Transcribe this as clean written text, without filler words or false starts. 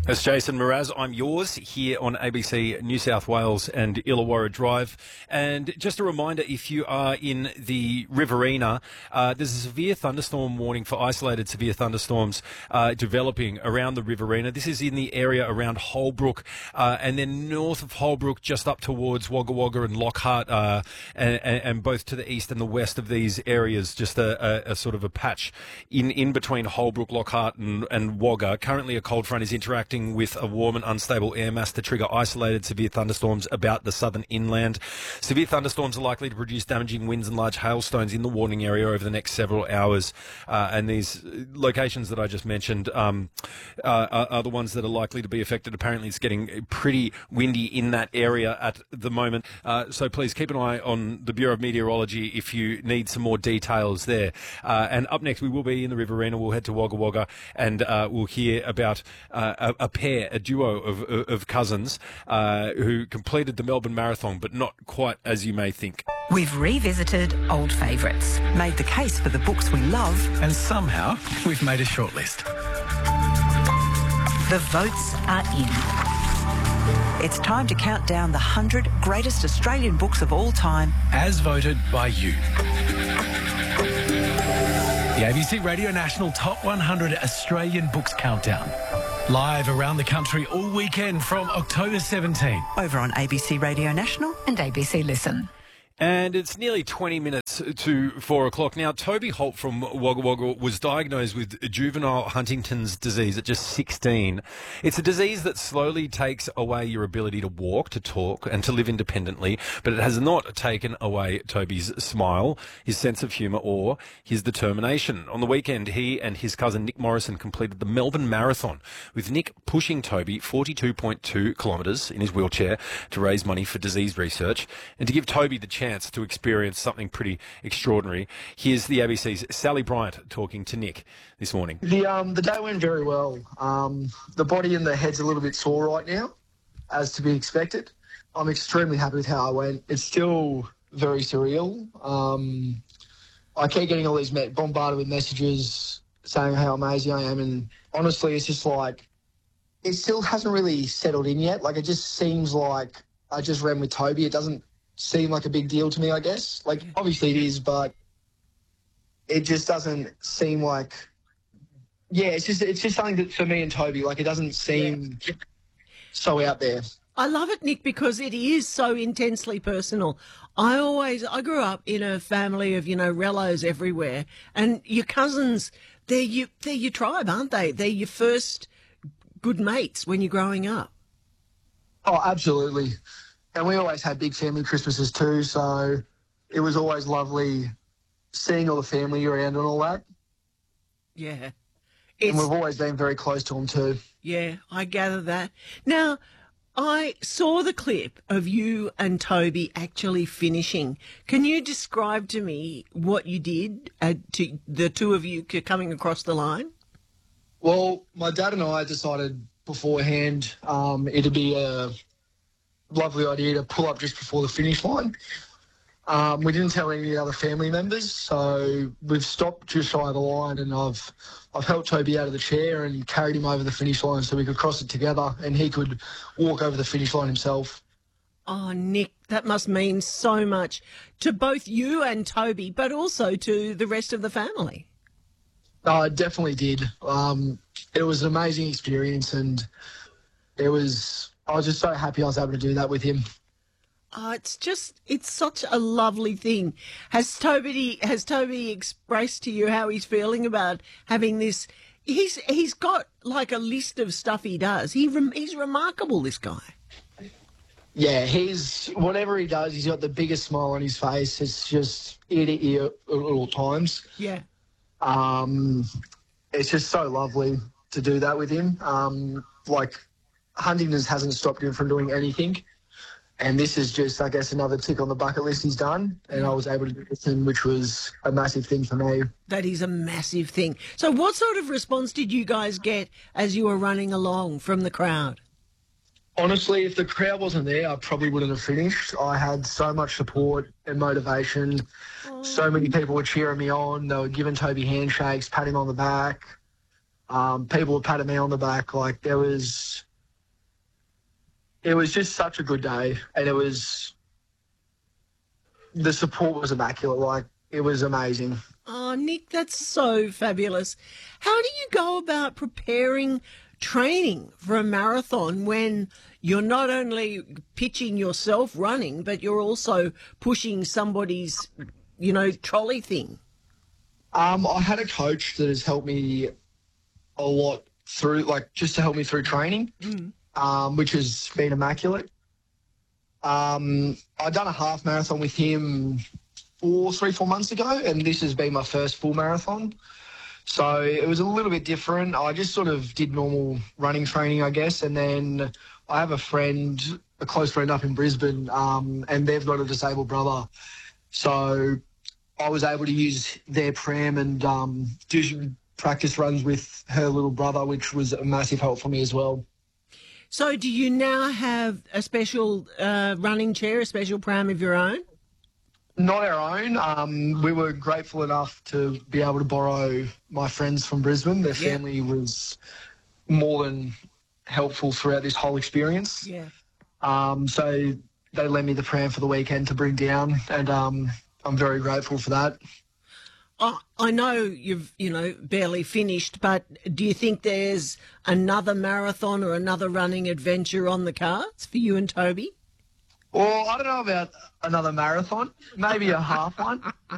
It's Jason Mraz. I'm yours here on ABC New South Wales and Illawarra Drive. And just a reminder, if you are in the Riverina, there's a severe thunderstorm warning for isolated severe thunderstorms developing around the Riverina. This is in the area around Holbrook and then north of Holbrook, just up towards Wagga Wagga and Lockhart, and both to the east and the west of these areas, just a sort of a patch in between Holbrook, Lockhart and Wagga. Currently, a cold front is interacting with a warm and unstable air mass to trigger isolated severe thunderstorms about the southern inland. Severe thunderstorms are likely to produce damaging winds and large hailstones in the warning area over the next several hours. And these locations that I just mentioned are the ones that are likely to be affected. Apparently, it's getting pretty windy in that area at the moment. So please keep an eye on the Bureau of Meteorology if you need some more details there. And up next, we will be in the Riverina. We'll head to Wagga Wagga and we'll hear about a duo of cousins who completed the Melbourne Marathon, but not quite as you may think. We've revisited old favourites, made the case for the books we love, and somehow we've made a shortlist. The votes are in. It's time to count down the 100 greatest Australian books of all time, as voted by you. The ABC Radio National Top 100 Australian Books Countdown. Live around the country all weekend from October 17. over on ABC Radio National and ABC Listen. And it's nearly 20 minutes to 4 o'clock. Now, Toby Holt from Wagga Wagga was diagnosed with juvenile Huntington's disease at just 16. It's a disease that slowly takes away your ability to walk, to talk, and to live independently, but it has not taken away Toby's smile, his sense of humour, or his determination. On the weekend, he and his cousin Nick Morrison completed the Melbourne Marathon, with Nick pushing Toby 42.2 kilometres in his wheelchair to raise money for disease research and to give Toby the chance to experience something pretty extraordinary. Here's the ABC's Sally Bryant talking to Nick this morning. The day went very well. The body and the head's a little bit sore right now, as to be expected. I'm extremely happy with how I went. It's still very surreal. I keep getting all these bombarded with messages saying how amazing I am, and honestly, it's just like, it still hasn't really settled in yet. Like, it just seems like I just ran with Toby. It doesn't seem like a big deal to me, I guess. Like, obviously it is, but it just doesn't seem like, it's just something that for me and Toby, like, it doesn't seem so out there. I love it, Nick, because it is so intensely personal. I grew up in a family of, rellos everywhere, and your cousins, they're your tribe, aren't they? They're your first good mates when you're growing up. Oh, absolutely. And we always had big family Christmases too, so it was always lovely seeing all the family around and all that. Yeah. And we've always been very close to them too. Yeah, I gather that. Now, I saw the clip of you and Toby actually finishing. Can you describe to me what you did, to the two of you coming across the line? Well, my dad and I decided beforehand it'd be a lovely idea to pull up just before the finish line. We didn't tell any other family members, so we've stopped just shy of the line, and I've helped Toby out of the chair and carried him over the finish line so we could cross it together and he could walk over the finish line himself. Oh, Nick, that must mean so much to both you and Toby, but also to the rest of the family. It definitely did. It was an amazing experience, and I was just so happy I was able to do that with him. It's such a lovely thing. Has Toby expressed to you how he's feeling about having this? He's got like a list of stuff he does. He's remarkable, this guy. Yeah, whatever he does, he's got the biggest smile on his face. It's just ear to ear at all times. Yeah. It's just so lovely to do that with him. Huntington's hasn't stopped him from doing anything. And this is just, I guess, another tick on the bucket list he's done. And I was able to do this thing, which was a massive thing for me. That is a massive thing. So what sort of response did you guys get as you were running along from the crowd? Honestly, if the crowd wasn't there, I probably wouldn't have finished. I had so much support and motivation. So many people were cheering me on. They were giving Toby handshakes, patting him on the back. People were patting me on the back. Like, it was just such a good day, and the support was immaculate. Like, it was amazing. Oh, Nick, that's so fabulous. How do you go about preparing training for a marathon when you're not only pitching yourself running, but you're also pushing somebody's, trolley thing? I had a coach that has helped me a lot through, just to help me through training, which has been immaculate. I'd done a half marathon with him 3-4 months ago, and this has been my first full marathon. So it was a little bit different. I just sort of did normal running training, I guess, and then I have a close friend up in Brisbane, and they've got a disabled brother. So I was able to use their pram and do some practice runs with her little brother, which was a massive help for me as well. So do you now have a special running chair, a special pram of your own? Not our own. We were grateful enough to be able to borrow my friends from Brisbane. Their family was more than helpful throughout this whole experience. Yeah. So they lent me the pram for the weekend to bring down, and I'm very grateful for that. I know you've, barely finished, but do you think there's another marathon or another running adventure on the cards for you and Toby? Well, I don't know about another marathon, maybe a half one.